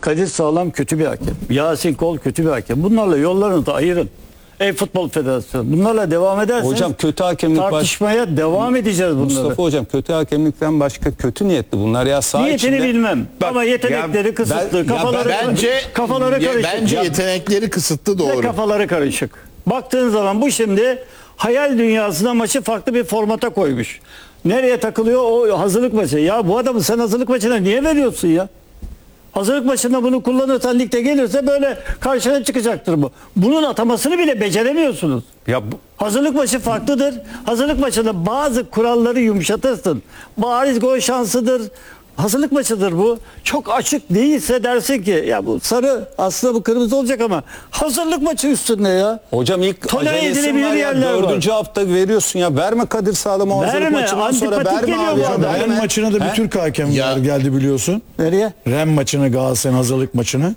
Kadir Sağlam kötü bir hakem. Yasin Kol kötü bir hakem. Bunlarla yollarını da ayırın. Ey Futbol Federasyonu. Bunlarla devam ederseniz Hocam kötü hakemlik tartışmaya devam edeceğiz bunları. Mustafa Hocam kötü hakemlikten başka kötü niyetli bunlar ya. Niyetini bilmem. Bak, ama yetenekleri kısıtlı. Kafaları karışık. Bence yetenekleri kısıtlı, doğru. Ve kafaları karışık. Baktığın zaman bu şimdi hayal dünyasına maçı farklı bir formata koymuş. Nereye takılıyor? O hazırlık maçı. Ya bu adamı sen hazırlık maçına niye veriyorsun ya? Hazırlık maçında bunu kullanırsan ligde gelirse böyle karşına çıkacaktır bu. Bunun atamasını bile beceremiyorsunuz. Ya Hazırlık maçı farklıdır. Hazırlık maçında bazı kuralları yumuşatırsın. Bariz gol şansıdır. Hazırlık maçıdır bu. Çok açık değilse dersin ki ya bu sarı aslında bu kırmızı olacak ama hazırlık maçı üstünde ya. hocam ilk Tolere acelesin edilebilir var ya, yerler var. 4. hafta veriyorsun ya. Verme Kadir Sağlam'ı hazırlık Verme, maçından sonra antipatik verme geliyor abi bu ya. adam. Verme. Ren maçına da bir Türk hakemler geldi biliyorsun. Nereye? Ren maçını, Galatasaray hazırlık maçını.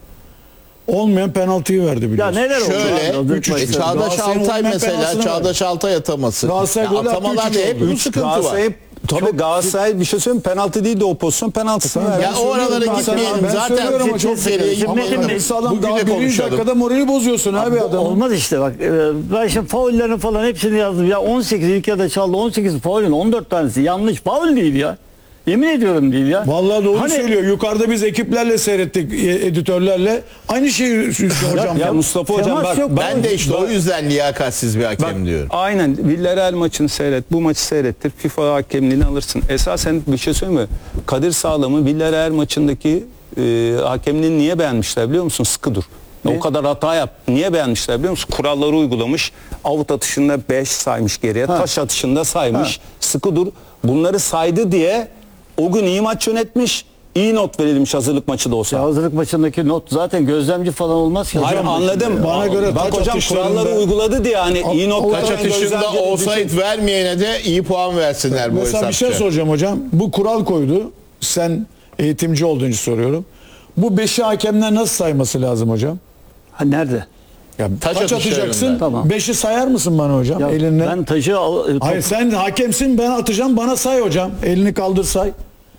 Olmayan penaltıyı verdi Ya biliyorsun. neler oldu? Şöyle, Hazırlık maçında? Çağdaş Galatasaray'ın Altay olmayan mesela, penaltısını Çağdaş Altay ataması. Galatasaray golü attı, Atamalarda 3-3 hep oldu. bir sıkıntı var. Galatasaray tabii Galatasaray bir şey söyleyeyim, penaltı değil de o pozisyon penaltısını verdi. Ya o aralara gitmeyelim. Zaten çok geriye Ama gitmeyelim. Kadir Sağlam daha Bugüne birinci konuşalım. dakikada morali bozuyorsun abi Bu adamı. olmaz işte bak. Ben şimdi faullerini falan hepsini yazdım. Ya 18 ilk yarıda çaldı. 18 faulün 14 tanesi yanlış. Faul değil ya. Yemin ediyorum değil ya. Vallahi doğru Hani- söylüyor. Yukarıda biz ekiplerle seyrettik, editörlerle. Aynı şeyi hocam. Ya Mustafa Hocam temas bak yok. Ben de işte o yüzden liyakatsiz bir hakem Bak, diyorum. aynen Villarreal maçını seyret, bu maçı seyrettir, FIFA hakemliğini alırsın. Esasen bir şey söyleyeyim mi? Kadir Sağlam'ı Villarreal maçındaki hakemliğini niye beğenmişler biliyor musun? Sıkıdır. O kadar hata yaptı. Niye beğenmişler biliyor musun? Kuralları uygulamış. Avut atışında 5 saymış geriye. Taş atışında saymış. Sıkıdır. Bunları saydı diye o gün iyi maç yönetmiş. İyi not verilmiş hazırlık maçı da olsa. Ya hazırlık maçındaki not zaten gözlemci falan olmaz ki. Hayır Hocam anladım. Bana göre bak taç hocam atışlarında- kuralları uyguladı diye hani iyi not Kaç veren atışında gözlemci- offside vermeyene de iyi puan versinler bu Mesela bir şey hesapça. soracağım hocam. Bu kural koydu. Sen eğitimci olduğun için soruyorum. Bu 5'i hakemler nasıl sayması lazım hocam? Ha, nerede? Ya Taç taç atacaksın. atışlarında. Tamam. 5'i sayar mısın bana hocam Ya elinle? ben taşı Hayır sen hakemsin, ben atacağım, bana say hocam. Elini kaldır say.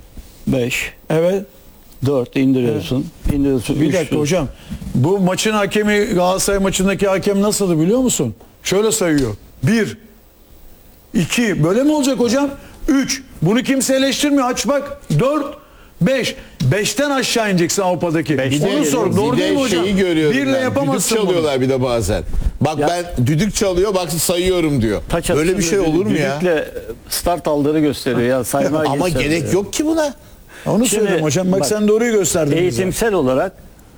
5, Evet. 4 indiriyorsun. İndiriyorsun. Bir üç dakika tut. hocam. Bu maçın hakemi, Galatasaray maçındaki hakem nasıldı biliyor musun? Şöyle sayıyor. 1, 2, böyle mi olacak hocam? 3, bunu kimse eleştirmiyor. Aç bak. 4, 5. 5'ten aşağı ineceksin Avrupa'daki. Onu sor. Doğru değil mi hocam? Şeyi görüyorum Birle ben. yapamazsın Düdük çalıyorlar bir de bazen. Bak Ya- ben düdük çalıyor, bak sayıyorum diyor. Taç Böyle bir şey atışında olur mu ya? düdükle start aldığını gösteriyor ya sayma Ama gösteriyor. gerek yok ki buna. Onu Şimdi, söylüyorum hocam. Bak, bak, sen doğruyu gösterdin bize. Eğitimsel olarak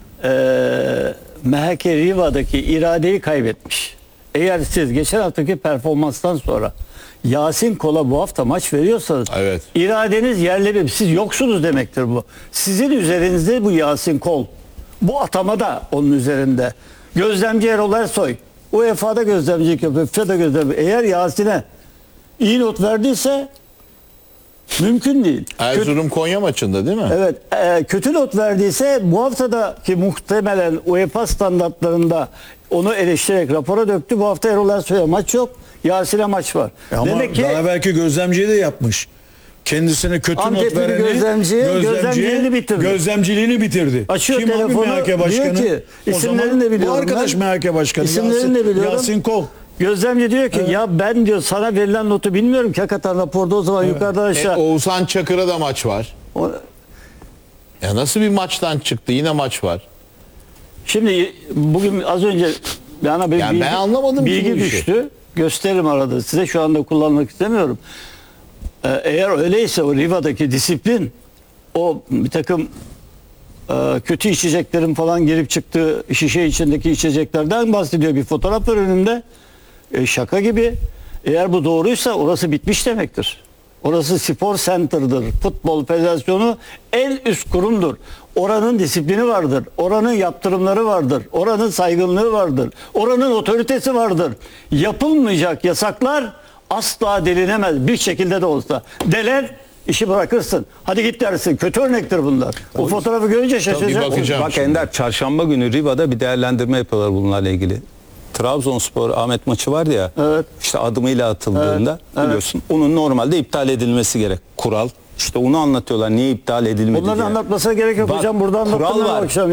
MHK Riva'daki iradeyi kaybetmiş. Eğer siz geçen haftaki performanstan sonra Yasin Kol'a bu hafta maç veriyorsanız Evet. iradeniz yerle bir. Siz yoksunuz demektir bu. Sizin üzerinizde bu Yasin Kol. Bu atama da onun üzerinde. Gözlemci Erol Ersoy. UEFA'da gözlemcilik yapıyor. FIFA'da gözlemci. Eğer Yasin'e iyi not verdiyse mümkün değil. Erzurum Konya maçında değil mi? Evet, kötü not verdiyse bu haftadaki muhtemelen UEFA standartlarında onu eleştirerek rapora döktü. Bu hafta Erol Ersoy'a maç yok. Yasin'e maç var. Ama Demek ki daha belki gözlemciyi de yapmış. Kendisine kötü not Antep'li vereni gözlemciliğini bitirdi. Gözlemciliğini bitirdi. açıyor Kim abi telefonu MHK başkanı? diyor ki O isimlerini zaman de biliyorum. Bu arkadaş ben. MHK başkanı. İsimlerini de biliyorum. Yasin Kol. Gözlemci diyor ki ya ben diyor sana verilen notu bilmiyorum ki hakikaten raporda o zaman yukarıdan aşağı. Oğuzhan Çakır'a da maç var. Ya nasıl bir maçtan çıktı? Yine maç var. Şimdi bugün az önce bana bir Yani ben anlamadım ki bilgi bu işi. düştü. Gösteririm arada. Size şu anda kullanmak istemiyorum. Eğer öyleyse o Riva'daki disiplin o bir takım kötü içeceklerin falan girip çıktığı şişe içindeki içeceklerden bahsediyor. Bir fotoğraf var önünde. Şaka gibi. Eğer bu doğruysa orası bitmiş demektir. Orası spor center'dır. Futbol Federasyonu en üst kurumdur. Oranın disiplini vardır. Oranın yaptırımları vardır. Oranın saygınlığı vardır. Oranın otoritesi vardır. Yapılmayacak yasaklar asla delinemez. Bir şekilde de olsa. Deler işi bırakırsın. Hadi git dersin. Kötü örnektir bunlar. O fotoğrafı görünce şaşıracaksın. bakacağım. Bak Ender çarşamba günü Riva'da bir değerlendirme yapıyorlar bunlarla ilgili. Trabzonspor Ahmet maçı vardı ya. Evet. İşte adımıyla atıldığında Evet. biliyorsun. Onun normalde iptal edilmesi gerek. Kural. İşte onu anlatıyorlar. Niye iptal edilmedi Bunların diye. anlatmasına gerek yok Bak, hocam. Burada kural anlattım var. akşam.